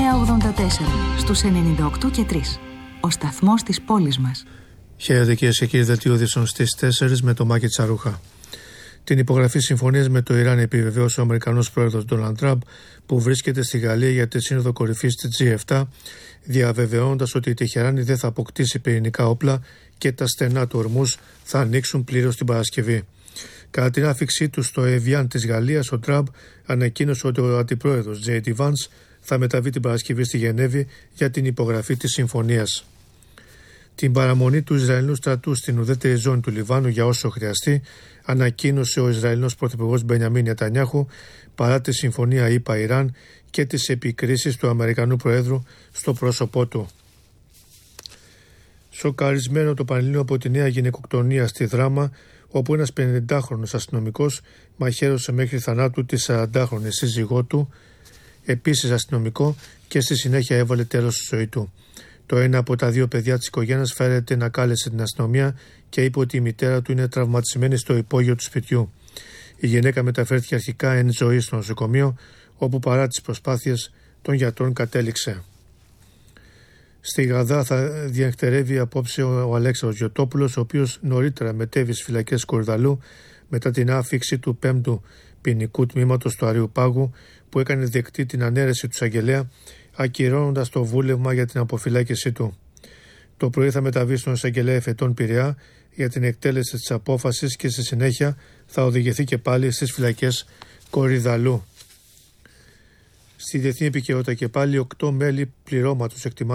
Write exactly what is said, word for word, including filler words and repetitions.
εννιά ογδόντα τέσσερα στους ενενήντα οκτώ και τρία. Ο σταθμός της πόλης μας. Χαίρετε κυρίες και κύριοι, δελτίο ειδήσεων στις τέσσερις με το Μάκη Τσαρούχα. Την υπογραφή συμφωνίας με το Ιράν επιβεβαίωσε ο Αμερικανός πρόεδρος Ντόναλντ Τραμπ, που βρίσκεται στη Γαλλία για τη σύνοδο κορυφής της τζι επτά, διαβεβαιώνοντας ότι η Τεχεράνη δεν θα αποκτήσει πυρηνικά όπλα και τα στενά του Ορμούζ θα ανοίξουν πλήρως την Παρασκευή. Κατά την άφιξή του στο Εβιάν της Γαλλίας, ο Τραμπ ανακοίνωσε ότι ο αντιπρόεδρος τζέι ντι Vance θα μεταβεί την Παρασκευή στη Γενέβη για την υπογραφή της συμφωνίας. Την παραμονή του Ισραηλινού στρατού στην ουδέτερη ζώνη του Λιβάνου για όσο χρειαστεί, ανακοίνωσε ο Ισραηλινός πρωθυπουργός Μπενιαμίν Νετανιάχου, παρά τη συμφωνία ΗΠΑ-Ιράν και τις επικρίσεις του Αμερικανού Προέδρου στο πρόσωπό του. Σοκαρισμένο το Πανελλήνιο από τη νέα γυναικοκτονία στη Δράμα, όπου ένας πενηντάχρονος αστυνομικός μαχαίρωσε μέχρι θανάτου τη σαραντάχρονη σύζυγό του, επίσης αστυνομικό, και στη συνέχεια έβαλε τέλος στη ζωή του. Το ένα από τα δύο παιδιά της οικογένειας φέρεται να κάλεσε την αστυνομία και είπε ότι η μητέρα του είναι τραυματισμένη στο υπόγειο του σπιτιού. Η γυναίκα μεταφέρθηκε αρχικά εν ζωή στο νοσοκομείο, όπου παρά τις προσπάθειες των γιατρών κατέληξε. Στη Γαδά θα διεκτερεύει απόψε ο Αλέξανδρος Γιωτόπουλος, ο οποίος νωρίτερα μετέβη στις φυλακές Κορυδαλού μετά την άφιξη του πέμπτου ποινικού τμήματος του Αριουπάγου, που έκανε δεκτή την ανέρεση του εισαγγελέα, ακυρώνοντας το βούλευμα για την αποφυλάκησή του. Το πρωί θα μεταβεί στον εισαγγελέα Εφετών Πειραιά για την εκτέλεση της απόφασης και στη συνέχεια θα οδηγηθεί και πάλι στις φυλακές Κορυδαλού. Στη διεθνή επικαιρότητα και πάλι, οκτώ μέλη πληρώματος εκτιμά